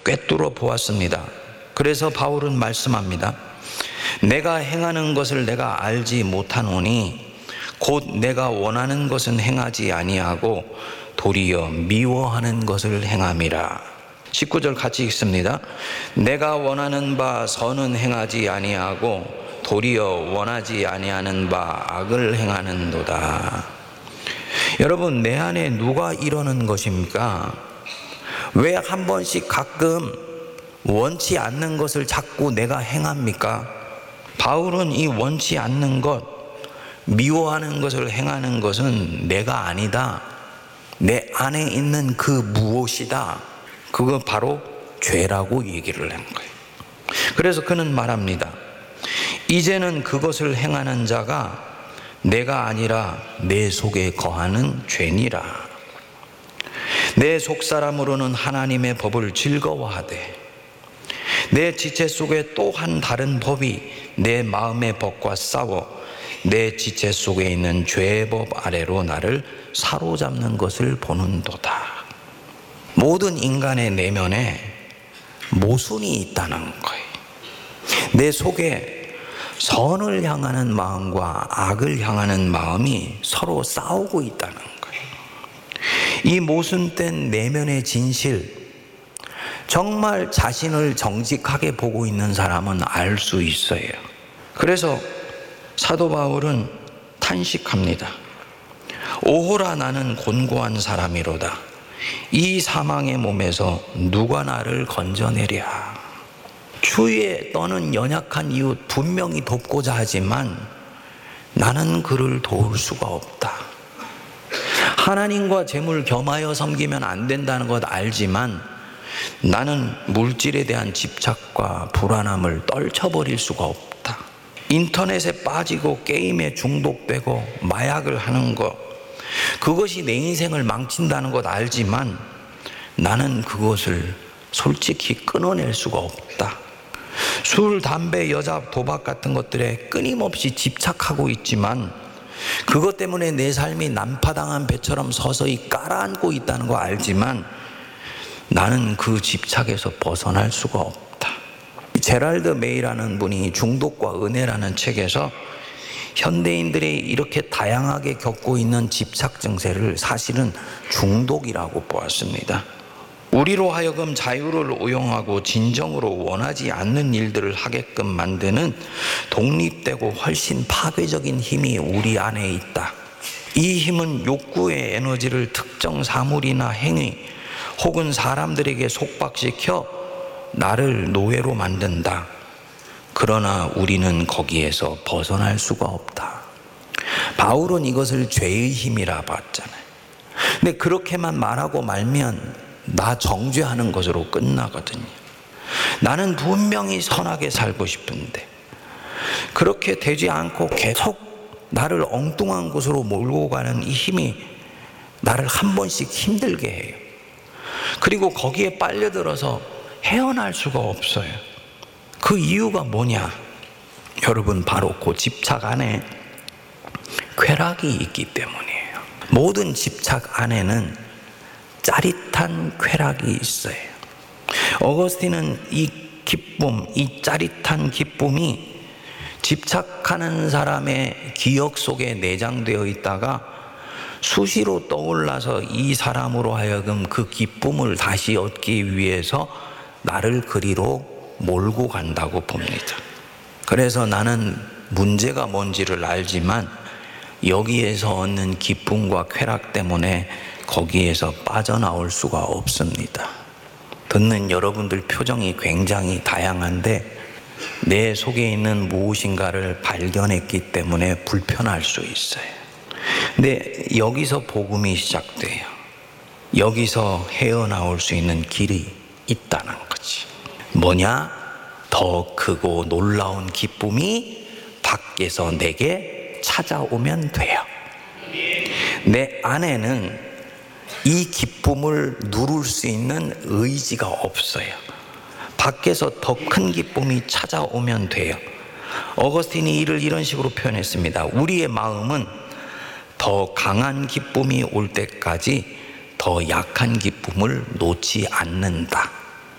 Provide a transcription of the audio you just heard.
꿰뚫어 보았습니다. 그래서 바울은 말씀합니다. 내가 행하는 것을 내가 알지 못하노니 곧 내가 원하는 것은 행하지 아니하고 도리어 미워하는 것을 행함이라. 19절 같이 읽습니다. 내가 원하는 바 선은 행하지 아니하고 도리어 원하지 아니하는 바 악을 행하는도다. 여러분, 내 안에 누가 이러는 것입니까? 왜 한 번씩 가끔 원치 않는 것을 자꾸 내가 행합니까? 바울은 이 원치 않는 것, 미워하는 것을 행하는 것은 내가 아니다. 내 안에 있는 그 무엇이다. 그거 바로 죄라고 얘기를 한 거예요. 그래서 그는 말합니다. 이제는 그것을 행하는 자가 내가 아니라 내 속에 거하는 죄니라. 내 속사람으로는 하나님의 법을 즐거워하되 내 지체 속에 또 한 다른 법이 내 마음의 법과 싸워 내 지체 속에 있는 죄의 법 아래로 나를 사로잡는 것을 보는도다. 모든 인간의 내면에 모순이 있다는 거예요. 내 속에 선을 향하는 마음과 악을 향하는 마음이 서로 싸우고 있다는 거예요. 이 모순된 내면의 진실, 정말 자신을 정직하게 보고 있는 사람은 알 수 있어요. 그래서 사도 바울은 탄식합니다. 오호라 나는 곤고한 사람이로다. 이 사망의 몸에서 누가 나를 건져내랴. 주위에 떠는 연약한 이웃 분명히 돕고자 하지만 나는 그를 도울 수가 없다. 하나님과 재물 겸하여 섬기면 안 된다는 것 알지만 나는 물질에 대한 집착과 불안함을 떨쳐버릴 수가 없다. 인터넷에 빠지고 게임에 중독되고 마약을 하는 것, 그것이 내 인생을 망친다는 것 알지만 나는 그것을 솔직히 끊어낼 수가 없다. 술, 담배, 여자, 도박 같은 것들에 끊임없이 집착하고 있지만 그것 때문에 내 삶이 난파당한 배처럼 서서히 깔아앉고 있다는 거 알지만 나는 그 집착에서 벗어날 수가 없다. 제랄드 메이라는 분이 중독과 은혜라는 책에서 현대인들이 이렇게 다양하게 겪고 있는 집착 증세를 사실은 중독이라고 보았습니다. 우리로 하여금 자유를 오용하고 진정으로 원하지 않는 일들을 하게끔 만드는 독립되고 훨씬 파괴적인 힘이 우리 안에 있다. 이 힘은 욕구의 에너지를 특정 사물이나 행위 혹은 사람들에게 속박시켜 나를 노예로 만든다. 그러나 우리는 거기에서 벗어날 수가 없다. 바울은 이것을 죄의 힘이라 봤잖아요. 근데 그렇게만 말하고 말면 나 정죄하는 것으로 끝나거든요. 나는 분명히 선하게 살고 싶은데 그렇게 되지 않고 계속 나를 엉뚱한 곳으로 몰고 가는 이 힘이 나를 한 번씩 힘들게 해요. 그리고 거기에 빨려들어서 헤어날 수가 없어요. 그 이유가 뭐냐? 여러분, 바로 그 집착 안에 쾌락이 있기 때문이에요. 모든 집착 안에는 짜릿한 쾌락이 있어요. 어거스틴은 이 기쁨, 이 짜릿한 기쁨이 집착하는 사람의 기억 속에 내장되어 있다가 수시로 떠올라서 이 사람으로 하여금 그 기쁨을 다시 얻기 위해서 나를 그리로 몰고 간다고 봅니다. 그래서 나는 문제가 뭔지를 알지만 여기에서 얻는 기쁨과 쾌락 때문에 거기에서 빠져나올 수가 없습니다. 듣는 여러분들 표정이 굉장히 다양한데 내 속에 있는 무엇인가를 발견했기 때문에 불편할 수 있어요. 근데 여기서 복음이 시작돼요. 여기서 헤어나올 수 있는 길이 있다는 거지. 뭐냐? 더 크고 놀라운 기쁨이 밖에서 내게 찾아오면 돼요. 내 안에는 이 기쁨을 누를 수 있는 의지가 없어요. 밖에서 더 큰 기쁨이 찾아오면 돼요. 어거스틴이 이를 이런 식으로 표현했습니다. 우리의 마음은 더 강한 기쁨이 올 때까지 더 약한 기쁨을 놓지 않는다.